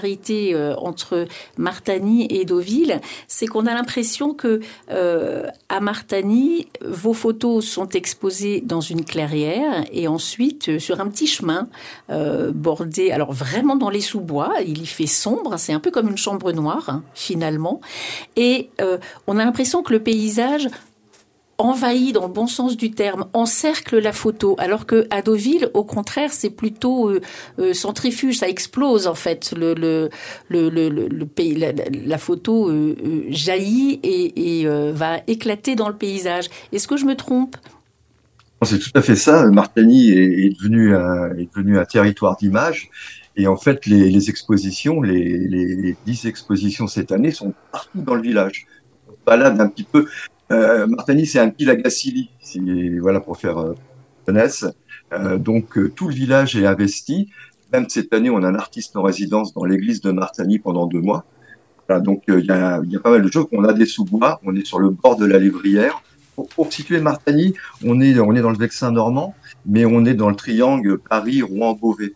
Entre Martani et Deauville, c'est qu'on a l'impression que à Martani, vos photos sont exposées dans une clairière et ensuite sur un petit chemin bordé, alors vraiment dans les sous-bois, il y fait sombre, c'est un peu comme une chambre noire finalement, et on a l'impression que le paysage envahit dans le bon sens du terme, encercle la photo, alors que à Deauville, au contraire, c'est plutôt centrifuge, ça explose en fait. Le pays, la photo jaillit et va éclater dans le paysage. Est-ce que je me trompe? C'est tout à fait ça. Martani est devenu un territoire d'image. Et en fait, les expositions, les 10 expositions cette année sont partout dans le village. On se balade un petit peu. Martani, c'est un petit Lagacilly, voilà, pour faire connaisse. Tout le village est investi. Même cette année, on a un artiste en résidence dans l'église de Martani pendant 2 mois. Voilà, il y a pas mal de choses. On a des sous-bois, on est sur le bord de la Lévrière. Pour situer Martani, on est dans le Vexin normand, mais on est dans le triangle Paris-Rouen-Beauvais.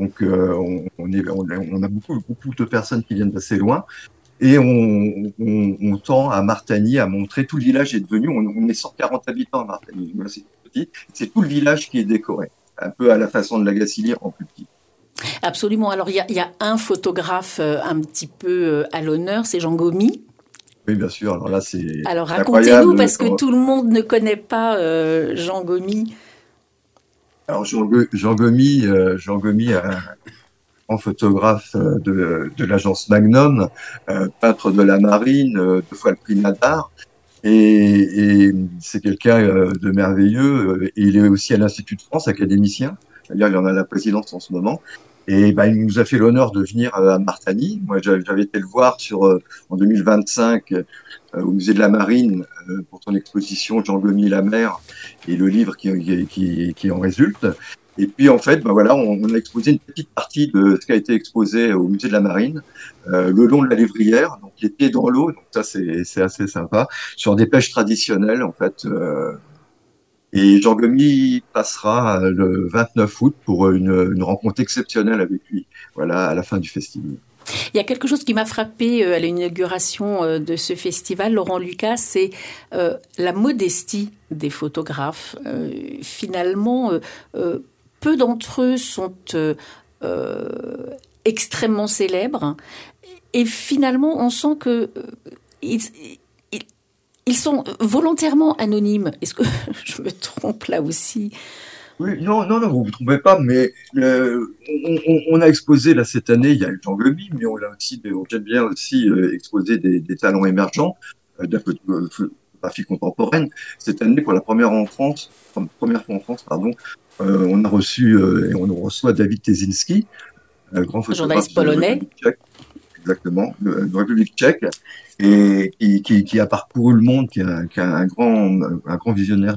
On a beaucoup de personnes qui viennent d'assez loin. Et on tend à Martani à montrer tout le village est devenu. On est 140 habitants à Martani. Voilà, c'est tout petit. C'est tout le village qui est décoré, un peu à la façon de la Gacilly en plus petit. Absolument. Alors il y a un photographe un petit peu à l'honneur, c'est Jean Gomy. Oui, bien sûr. Alors là, c'est Alors racontez-nous, incroyable. parce que tout le monde ne connaît pas Jean Gomy. Alors Jean Gomy, un grand photographe de l'agence Magnum, peintre de la marine, 2 fois le prix Nadar. Et c'est quelqu'un de merveilleux. Et il est aussi à l'Institut de France, académicien. C'est-à-dire, il en a la présidence en ce moment. Et il nous a fait l'honneur de venir à Martani. Moi, j'avais été le voir en 2025 au musée de la Marine pour son exposition Jean Gomy la mer et le livre qui en résulte. Et puis en fait, voilà, on a exposé une petite partie de ce qui a été exposé au musée de la Marine, le long de la Lévrière, donc les pieds dans l'eau, donc ça c'est assez sympa, sur des pêches traditionnelles en fait. Et Jean Gomy passera le 29 août pour une rencontre exceptionnelle avec lui, voilà, à la fin du festival. Il y a quelque chose qui m'a frappé à l'inauguration de ce festival, Laurent Lucas, c'est la modestie des photographes. Finalement, peu d'entre eux sont extrêmement célèbres. Et finalement, on sent que ils sont volontairement anonymes. Est-ce que je me trompe là aussi? Oui, non, non, non, vous ne vous trompez pas, mais on a exposé là cette année, il y a eu Jean Gomy, mais on aime bien aussi exposer des talents émergents de la photographie contemporaine. Cette année, pour la première fois en France, pardon, on a reçu et on reçoit David Tezinski, un grand photographe Journaliste de polonais. République tchèque, exactement, de République tchèque, et qui a parcouru le monde, qui est un grand visionnaire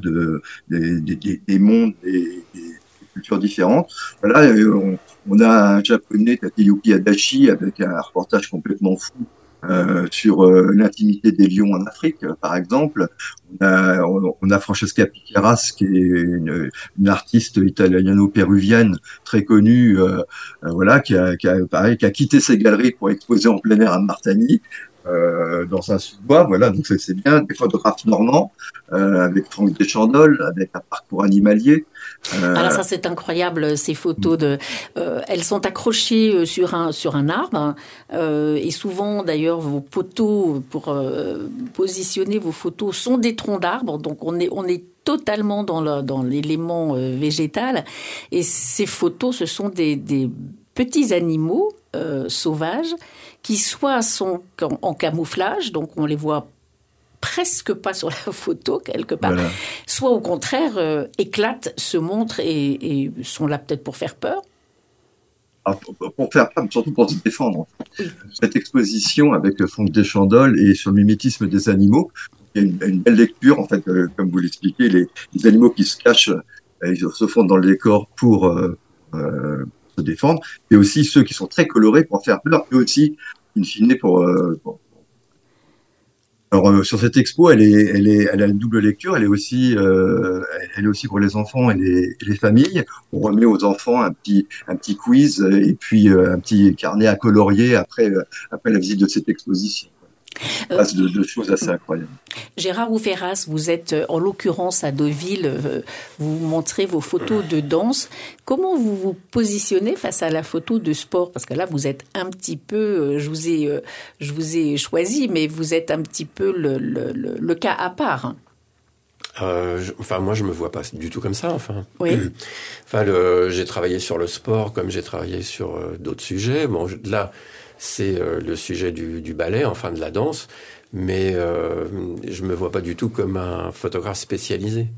des mondes, des cultures différentes. Voilà, on a un japonais, Tateyuki Adachi, avec un reportage complètement fou sur l'intimité des lions en Afrique, par exemple. On a Francesca Piqueras, qui est une artiste italiano-péruvienne très connue, voilà, pareil, qui a quitté ses galeries pour exposer en plein air à Martani. Dans un sous-bois, voilà, donc c'est bien, des photographes normands, avec Franck Deschandolle, avec un parcours animalier. Alors Euh, ça c'est incroyable, ces photos elles sont accrochées sur un arbre et souvent d'ailleurs vos poteaux pour positionner vos photos sont des troncs d'arbres, donc on est totalement dans l'élément végétal, et ces photos ce sont des petits animaux sauvages qui soit sont en camouflage, donc on les voit presque pas sur la photo quelque part, voilà. soit au contraire éclatent, se montrent et sont là peut-être pour faire peur. Alors, pour faire peur, mais surtout pour se défendre. Oui. Cette exposition avec Franck Deschandolle et sur le mimétisme des animaux, il y a une belle lecture, en fait, comme vous l'expliquez, les animaux qui se cachent, ils se fondent dans le décor pour se défendre, et aussi ceux qui sont très colorés pour faire peur, et aussi, in fine, Alors, sur cette expo, elle a une double lecture. Elle est aussi pour les enfants et les familles. On remet aux enfants un petit quiz et puis un petit carnet à colorier après la visite de cette exposition. Il se Euh, passe de choses assez incroyables. Gérard Ouferras, vous êtes en l'occurrence à Deauville, vous montrez vos photos de danse. Comment vous vous positionnez face à la photo de sport? Parce que là, vous êtes un petit peu, je vous ai choisi, mais vous êtes un petit peu le cas à part. Moi, je me vois pas du tout comme ça. Oui. J'ai travaillé sur le sport comme j'ai travaillé sur d'autres sujets. Bon, là, c'est le sujet du ballet, enfin de la danse, mais je me vois pas du tout comme un photographe spécialisé.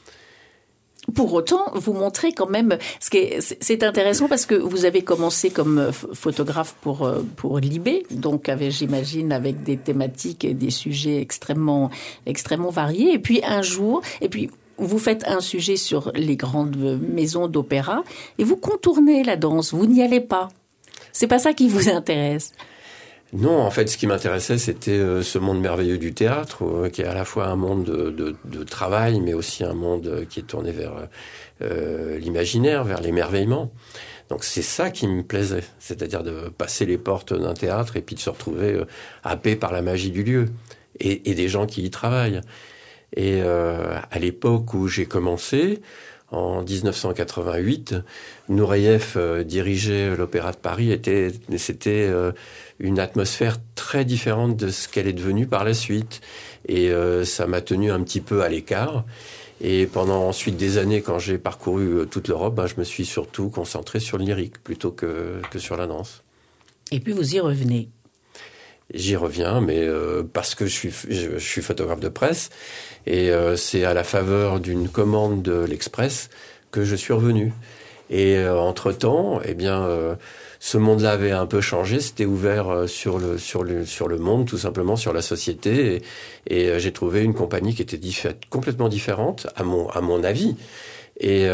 Pour autant, vous montrez quand même, c'est intéressant parce que vous avez commencé comme photographe pour Libé, donc j'imagine avec des thématiques et des sujets extrêmement variés. Et puis un jour, vous faites un sujet sur les grandes maisons d'opéra et vous contournez la danse, vous n'y allez pas. C'est pas ça qui vous intéresse. Non, en fait, ce qui m'intéressait, c'était ce monde merveilleux du théâtre, qui est à la fois un monde de travail, mais aussi un monde qui est tourné vers l'imaginaire, vers l'émerveillement. Donc c'est ça qui me plaisait, c'est-à-dire de passer les portes d'un théâtre et puis de se retrouver happé par la magie du lieu et des gens qui y travaillent. Et à l'époque où j'ai commencé, en 1988, Nureyev dirigeait l'Opéra de Paris. C'était une atmosphère très différente de ce qu'elle est devenue par la suite. Et ça m'a tenu un petit peu à l'écart. Et pendant ensuite des années, quand j'ai parcouru toute l'Europe, je me suis surtout concentré sur le lyrique plutôt que sur la danse. Et puis vous y revenez. J'y reviens, mais parce que je suis photographe de presse, et c'est à la faveur d'une commande de l'Express que je suis revenu. Et entre-temps, ce monde-là avait un peu changé, c'était ouvert sur le monde, tout simplement sur la société, et j'ai trouvé une compagnie qui était complètement différente à mon avis. Et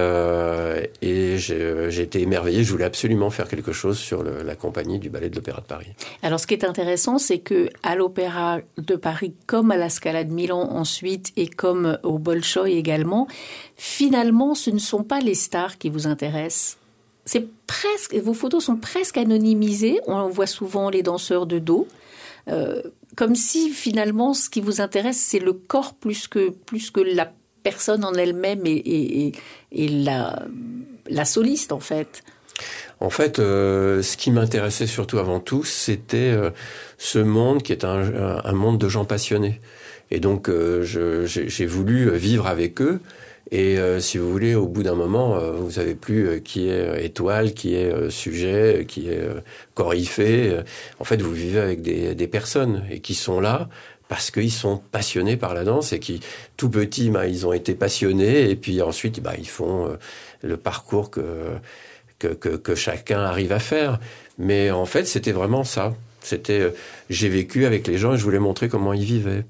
j'ai été émerveillé. Je voulais absolument faire quelque chose sur la compagnie du Ballet de l'Opéra de Paris. Alors, ce qui est intéressant, c'est que à l'Opéra de Paris, comme à la Scala de Milan ensuite, et comme au Bolchoï également, finalement, ce ne sont pas les stars qui vous intéressent. Vos photos sont presque anonymisées. On voit souvent les danseurs de dos. Comme si finalement, ce qui vous intéresse, c'est le corps plus que la personne en elle-même et la soliste, en fait. En fait, ce qui m'intéressait surtout avant tout, c'était ce monde qui est un monde de gens passionnés. Et donc, j'ai voulu vivre avec eux. Et si vous voulez, au bout d'un moment, vous savez plus qui est étoile, qui est sujet, qui est coryphée. En fait, vous vivez avec des personnes et qui sont là parce qu'ils sont passionnés par la danse et qui, tout petits, ils ont été passionnés et puis ensuite, ils font le parcours que chacun arrive à faire. Mais en fait, c'était vraiment ça. J'ai vécu avec les gens et je voulais montrer comment ils vivaient.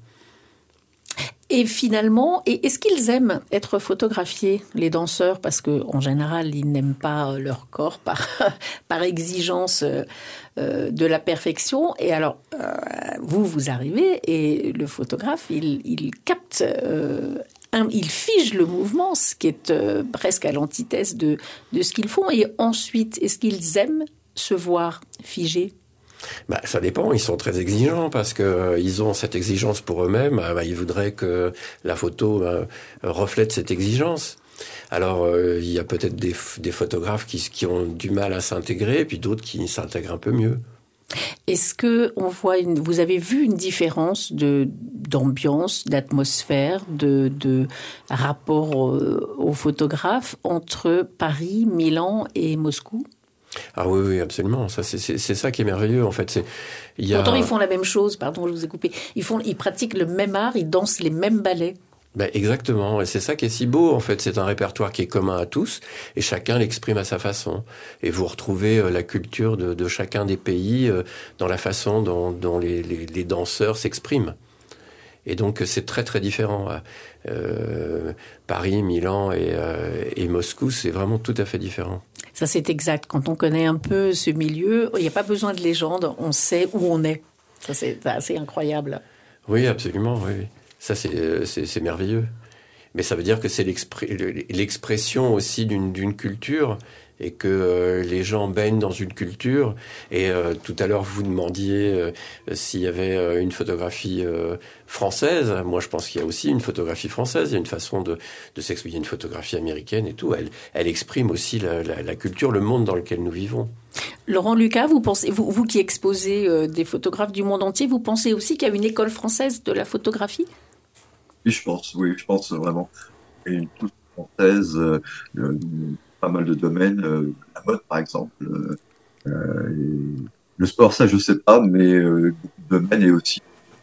Et finalement, est-ce qu'ils aiment être photographiés, les danseurs? Parce qu'en général, ils n'aiment pas leur corps par exigence de la perfection. Et alors, vous arrivez et le photographe, il capte, il fige le mouvement, ce qui est presque à l'antithèse de ce qu'ils font. Et ensuite, est-ce qu'ils aiment se voir figés? Ça dépend, ils sont très exigeants parce que ils ont cette exigence pour eux-mêmes. Ils voudraient que la photo reflète cette exigence. Alors, il y a peut-être des photographes qui ont du mal à s'intégrer, puis d'autres qui s'intègrent un peu mieux. Est-ce que vous avez vu une différence d'ambiance, d'atmosphère, de rapport aux photographes entre Paris, Milan et Moscou? Ah oui, absolument. Ça, c'est ça qui est merveilleux, en fait. Pourtant, ils font la même chose. Pardon, je vous ai coupé. Ils pratiquent le même art, ils dansent les mêmes ballets. Exactement. Et c'est ça qui est si beau, en fait. C'est un répertoire qui est commun à tous et chacun l'exprime à sa façon. Et vous retrouvez la culture de chacun des pays dans la façon dont les danseurs s'expriment. Et donc, c'est très, très différent. Paris, Milan et Moscou, c'est vraiment tout à fait différent. Ça, c'est exact. Quand on connaît un peu ce milieu, il n'y a pas besoin de légende, on sait où on est. Ça, c'est assez incroyable. Oui, absolument, oui. Ça, c'est merveilleux. Mais ça veut dire que c'est l'expression aussi d'une culture et que les gens baignent dans une culture. Et tout à l'heure, vous demandiez s'il y avait une photographie française. Moi, je pense qu'il y a aussi une photographie française. Il y a une façon de s'exprimer. Il y a une photographie américaine et tout. Elle exprime aussi la culture, le monde dans lequel nous vivons. Laurent Lucas, vous qui exposez des photographes du monde entier, vous pensez aussi qu'il y a une école française de la photographie ? Oui, je pense vraiment. Et une touche française, pas mal de domaines, la mode par exemple, et le sport, ça je sais pas, mais beaucoup de domaines et aussi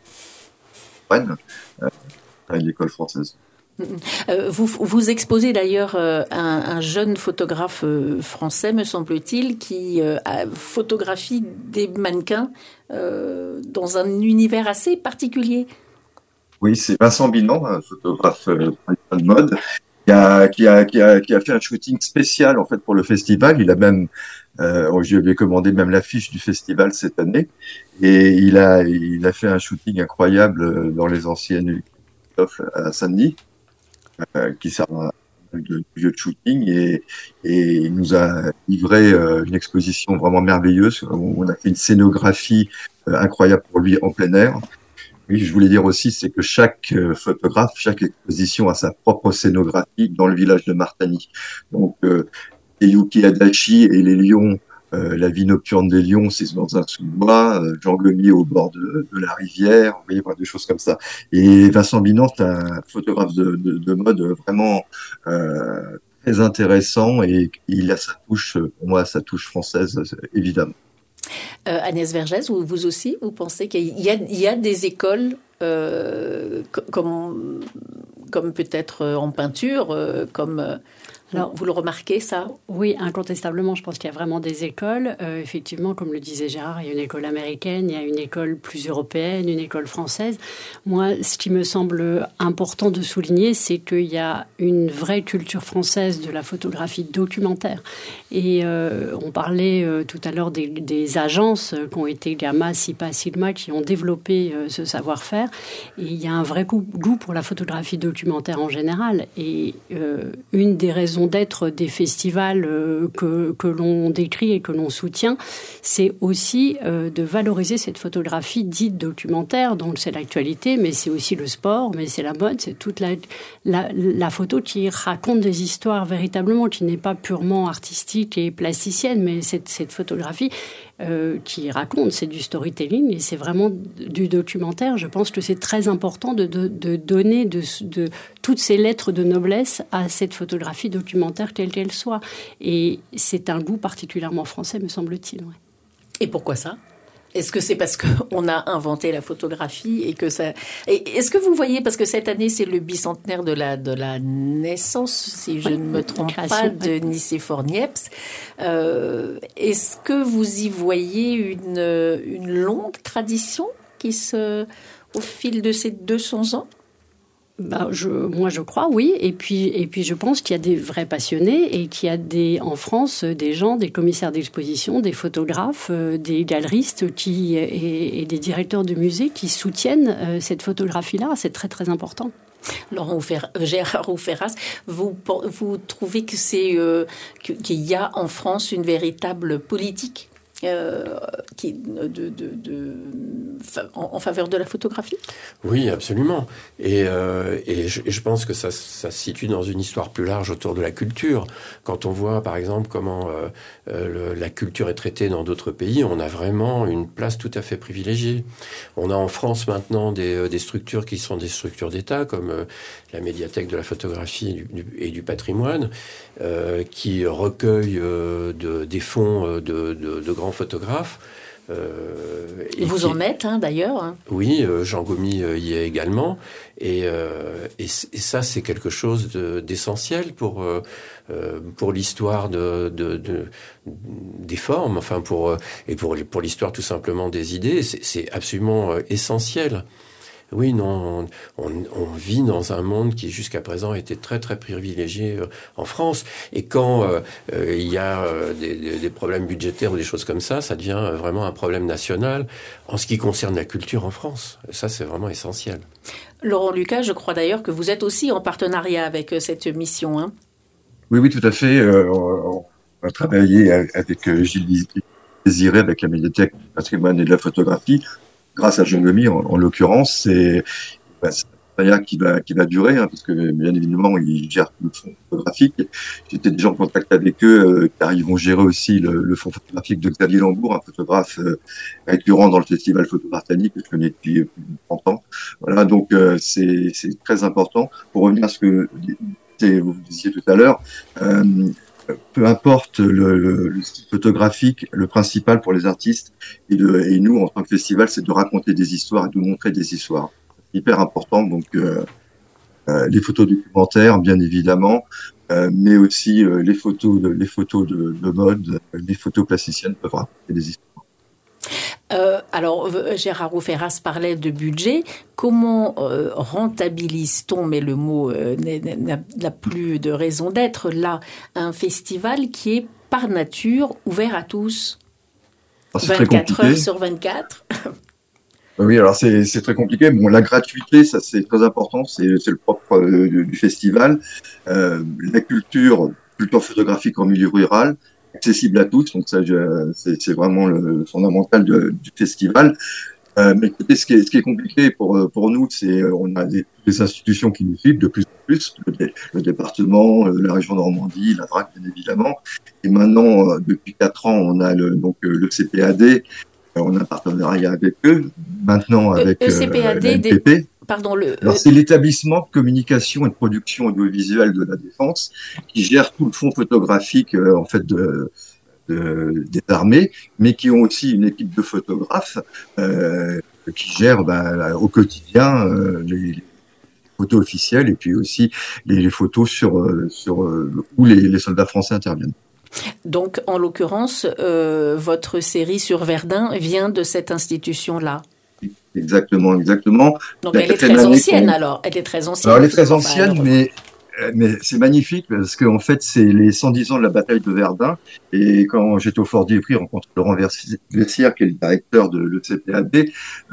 à l'école française. Vous exposez d'ailleurs un jeune photographe français, me semble-t-il, qui photographie des mannequins dans un univers assez particulier. Oui, c'est Vincent Binan, un photographe de mode, qui a fait un shooting spécial en fait pour le festival. Il a même, je lui avais commandé même l'affiche du festival cette année, et il a fait un shooting incroyable dans les anciennes à Saint-Denis, qui sert de lieu de shooting, et il nous a livré une exposition vraiment merveilleuse. On a fait une scénographie incroyable pour lui en plein air. Oui, je voulais dire aussi, c'est que chaque photographe, chaque exposition a sa propre scénographie dans le village de Martany. Donc, Yuki Adachi et les lions, la vie nocturne des lions, c'est dans un sous-bois, Jean Gomy au bord de la rivière, vous voyez, voilà, des choses comme ça. Et Vincent Binan, c'est un photographe de mode vraiment très intéressant, et il a sa touche, pour moi, sa touche française, évidemment. Agnès Vergès, vous aussi, vous pensez qu'il y a des écoles comme peut-être en peinture, Alors, vous le remarquez, ça ? Oui, incontestablement, je pense qu'il y a vraiment des écoles. Effectivement, comme le disait Gérard, il y a une école américaine, il y a une école plus européenne, une école française. Moi, ce qui me semble important de souligner, c'est qu'il y a une vraie culture française de la photographie documentaire. Et on parlait tout à l'heure des agences qui ont été Gamma, SIPA, Sigma, qui ont développé ce savoir-faire. Et il y a un vrai goût pour la photographie documentaire en général. Et une des raisons d'être des festivals que l'on décrit et que l'on soutient, c'est aussi de valoriser cette photographie dite documentaire, dont c'est l'actualité, mais c'est aussi le sport, mais c'est la mode, c'est toute la photo qui raconte des histoires véritablement, qui n'est pas purement artistique et plasticienne, mais cette photographie qui raconte, c'est du storytelling et c'est vraiment du documentaire. Je pense que c'est très important de donner de toutes ces lettres de noblesse à cette photographie documentaire, quelle qu'elle soit. Et c'est un goût particulièrement français, me semble-t-il. Ouais. Et pourquoi ça ? Est-ce que c'est parce qu'on a inventé la photographie et que ça... Et est-ce que vous voyez, parce que cette année, c'est le bicentenaire de la naissance, si je ne me trompe pas, de Nicéphore Niepce, est-ce que vous y voyez une longue tradition au fil de ces 200 ans ? Moi, je crois, oui. Et puis, je pense qu'il y a des vrais passionnés et qu'il y a en France, des gens, des commissaires d'exposition, des photographes, des galeristes et des directeurs de musées qui soutiennent cette photographie-là. C'est très, très important. Gérard Rouferras, vous trouvez que qu'il y a en France une véritable politique en faveur de la photographie ? Oui, absolument. Et je pense que ça se situe dans une histoire plus large autour de la culture. Quand on voit, par exemple, comment la culture est traitée dans d'autres pays, on a vraiment une place tout à fait privilégiée. On a en France maintenant des structures qui sont des structures d'État, comme la médiathèque de la photographie et du patrimoine, qui recueillent des fonds de grands photographes. Vous en êtes, d'ailleurs. Oui, Jean Gomy y est également. Et ça, c'est quelque chose d'essentiel pour l'histoire des formes, enfin pour l'histoire tout simplement des idées. C'est absolument essentiel. Oui, non, on vit dans un monde qui jusqu'à présent était très très privilégié en France. Et quand il y a des problèmes budgétaires ou des choses comme ça devient vraiment un problème national en ce qui concerne la culture en France. Et ça, c'est vraiment essentiel. Laurent Lucas, je crois d'ailleurs que vous êtes aussi en partenariat avec cette mission. Hein. Oui, tout à fait. On a travaillé avec Gilles Désiré, avec la Médiathèque du patrimoine et de la photographie. Grâce à Jean Gomy, en l'occurrence, c'est un partenariat qui va durer, hein, parce que bien évidemment, ils gèrent le fonds photographique. J'étais déjà en contact avec eux, car ils vont gérer aussi le fonds photographique de Xavier Lambourg, un photographe récurrent dans le festival Photo Martani, que je connais depuis plus de 30 ans. Voilà, donc c'est très important. Pour revenir à ce que vous disiez tout à l'heure, peu importe le style photographique, le principal pour les artistes et nous, en tant que festival, c'est de raconter des histoires et de montrer des histoires. C'est hyper important, donc les photos documentaires, bien évidemment, mais aussi les photos de mode, les photos plasticiennes peuvent raconter des histoires. Alors, Gérard Rouferras parlait de budget. Comment rentabilise-t-on, mais le mot n'a plus de raison d'être, là, un festival qui est par nature ouvert à tous, Alors, 24 heures sur 24? Oui, alors c'est très compliqué. Bon, la gratuité, ça c'est très important, c'est le propre du festival. La culture photographique en milieu rural, accessible à tous, donc ça c'est vraiment le fondamental du festival. Mais écoutez, ce qui est compliqué pour nous, c'est on a des institutions qui nous suivent de plus en plus, le département, la région Normandie, la DRAC bien évidemment. Et maintenant, depuis 4 ans, on a le CPAD. On a un partenariat avec eux, maintenant avec CPAD, l'ANPP. Pardon, Alors, c'est l'établissement de communication et de production audiovisuelle de la Défense qui gère tout le fonds photographique en fait des armées, mais qui ont aussi une équipe de photographes qui gèrent au quotidien les photos officielles et puis aussi les photos sur où les soldats français interviennent. Donc, en l'occurrence, votre série sur Verdun vient de cette institution-là. Exactement. Donc, elle est très ancienne, alors. Elle est très ancienne. Alors, elle est très ancienne, mais c'est magnifique parce qu'en fait, c'est les 110 ans de la bataille de Verdun. Et quand j'étais au Fort d'Ivry, j'ai rencontré Laurent Versière, qui est le directeur de l'ECPAD.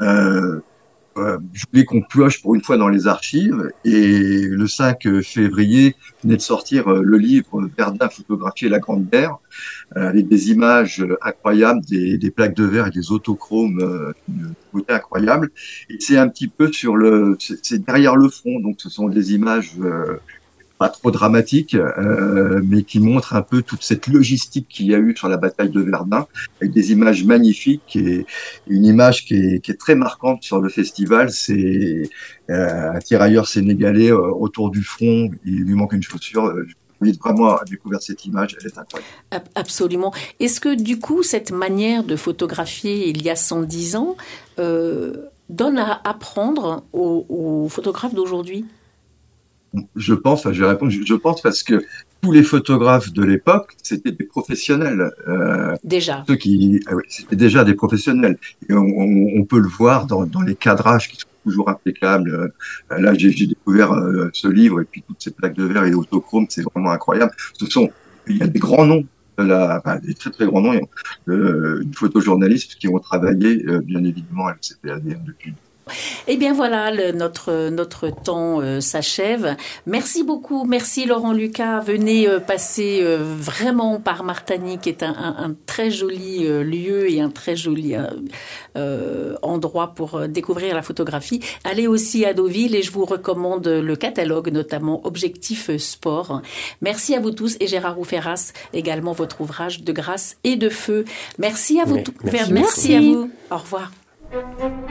Je voulais qu'on pioche pour une fois dans les archives. Et le 5 février, venait de sortir le livre Verdun photographié la Grande Guerre, avec des images incroyables, des plaques de verre et des autochromes d'une beauté incroyable. Et c'est un petit peu c'est derrière le fond. Donc, ce sont des images pas trop dramatiques, mais qui montrent un peu toute cette logistique qu'il y a eu sur la bataille de Verdun, avec des images magnifiques. Et une image qui est très marquante sur le festival, c'est un tirailleur sénégalais autour du front, il lui manque une chaussure. Je vous invite vraiment à découvrir cette image, elle est incroyable. Absolument. Est-ce que du coup, cette manière de photographier il y a 110 ans donne à apprendre aux photographes d'aujourd'hui ? Je pense parce que tous les photographes de l'époque, c'était des professionnels. Déjà. C'était déjà des professionnels. Et on peut le voir dans les cadrages qui sont toujours impeccables. Là, j'ai découvert ce livre et puis toutes ces plaques de verre et autochromes, c'est vraiment incroyable. Il y a des grands noms des très très grands noms de photojournalistes qui ont travaillé bien évidemment à l'CPAD depuis. Eh bien voilà, notre temps s'achève. Merci beaucoup, merci Laurent Lucas. Venez passer vraiment par Martani, qui est un très joli lieu et un très joli endroit pour découvrir la photographie. Allez aussi à Deauville et je vous recommande le catalogue, notamment Objectif Sport. Merci à vous tous et Gérard Rouferras, également votre ouvrage De grâce et de feu. Merci à vous tous. Merci à vous. Au revoir.